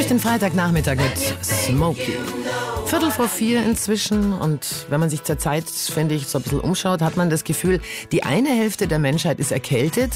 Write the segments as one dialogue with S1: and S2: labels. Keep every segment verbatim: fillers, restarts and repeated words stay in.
S1: durch den Freitagnachmittag mit Smokey. Viertel vor vier inzwischen, und wenn man sich zur Zeit, finde ich, so ein bisschen umschaut, hat man das Gefühl, die eine Hälfte der Menschheit ist erkältet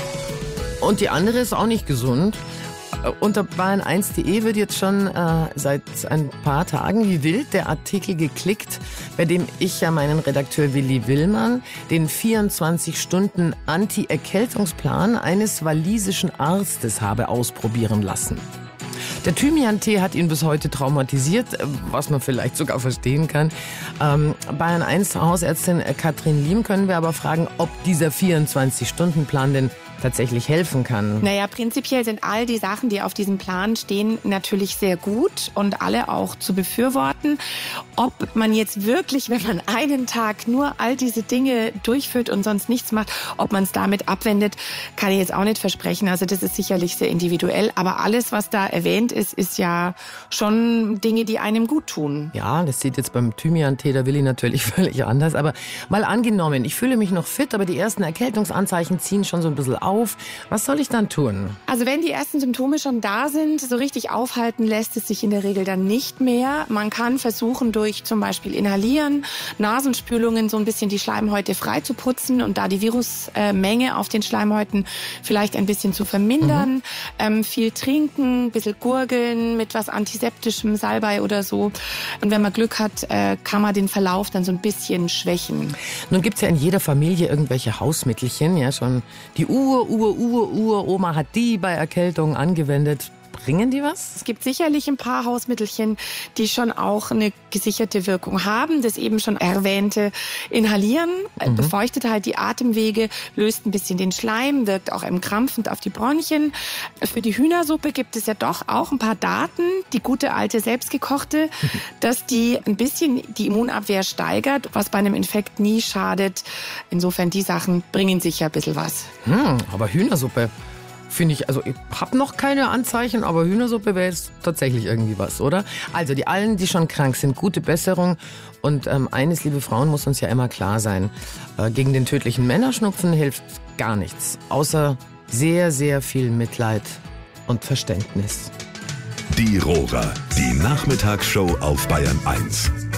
S1: und die andere ist auch nicht gesund. Unter Bayern eins punkt de wird jetzt schon äh, seit ein paar Tagen wie wild der Artikel geklickt, bei dem ich ja meinen Redakteur Willi Willmann den vierundzwanzig Stunden Anti-Erkältungsplan eines walisischen Arztes habe ausprobieren lassen. Der Thymian-Tee hat ihn bis heute traumatisiert, was man vielleicht sogar verstehen kann. Ähm, Bayern eins Hausärztin Katrin Liem können wir aber fragen, ob dieser vierundzwanzig Stunden Plan denn tatsächlich helfen kann.
S2: Naja, prinzipiell sind all die Sachen, die auf diesem Plan stehen, natürlich sehr gut und alle auch zu befürworten. Ob man jetzt wirklich, wenn man einen Tag nur all diese Dinge durchführt und sonst nichts macht, ob man es damit abwendet, kann ich jetzt auch nicht versprechen. Also das ist sicherlich sehr individuell. Aber alles, was da erwähnt ist, ist ja schon Dinge, die einem gut tun.
S1: Ja, das sieht jetzt beim Thymian-Tee der Willi natürlich völlig anders. Aber mal angenommen, ich fühle mich noch fit, aber die ersten Erkältungsanzeichen ziehen schon so ein bisschen auf. Auf. Was soll ich dann tun?
S2: Also wenn die ersten Symptome schon da sind, so richtig aufhalten lässt es sich in der Regel dann nicht mehr. Man kann versuchen, durch zum Beispiel Inhalieren, Nasenspülungen so ein bisschen die Schleimhäute frei zu putzen und da die Virusmenge auf den Schleimhäuten vielleicht ein bisschen zu vermindern. Mhm. Ähm, viel trinken, ein bisschen gurgeln mit was Antiseptischem, Salbei oder so. Und wenn man Glück hat, äh, kann man den Verlauf dann so ein bisschen schwächen.
S1: Nun gibt's ja in jeder Familie irgendwelche Hausmittelchen, ja schon die Ur, Ur, Ur, Ur, Oma hat die bei Erkältungen angewendet. Bringen die was?
S2: Es gibt sicherlich ein paar Hausmittelchen, die schon auch eine gesicherte Wirkung haben. Das eben schon erwähnte Inhalieren mhm. befeuchtet halt die Atemwege, löst ein bisschen den Schleim, wirkt auch entkrampfend auf die Bronchien. Für die Hühnersuppe gibt es ja doch auch ein paar Daten, die gute alte selbstgekochte, mhm. dass die ein bisschen die Immunabwehr steigert, was bei einem Infekt nie schadet. Insofern, die Sachen bringen sicher ein bisschen was.
S1: Hm, aber Hühnersuppe finde ich, also ich habe noch keine Anzeichen, aber Hühnersuppe wäre jetzt tatsächlich irgendwie was, oder? Also die allen, die schon krank sind, gute Besserung. Und ähm, eines, liebe Frauen, muss uns ja immer klar sein, äh, gegen den tödlichen Männerschnupfen hilft gar nichts, außer sehr, sehr viel Mitleid und Verständnis.
S3: Die Rohrer, die Nachmittagsshow auf Bayern eins.